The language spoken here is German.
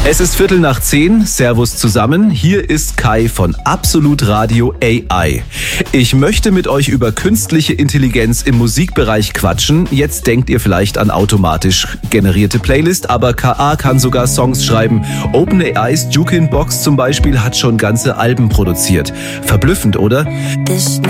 Es ist 9:15, Servus zusammen, hier ist Kai von Absolut Radio AI. Ich möchte mit euch über künstliche Intelligenz im Musikbereich quatschen. Jetzt denkt ihr vielleicht an automatisch generierte Playlist, aber KA kann sogar Songs schreiben. OpenAI's Jukebox zum Beispiel hat schon ganze Alben produziert. Verblüffend, oder?